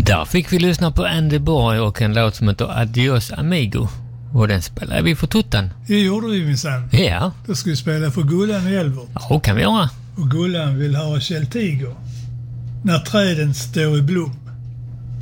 Där fick vi lyssna på Andy Borg och en låt som heter Adios Amigo. Och den spelade vi för tuttan. Det gjorde vi minsann. Ja. Då ska vi spela för Gullan och Elvort. Ja, kan vi göra. Och Gullan vill ha Kjell Tiger. När träden står i blom.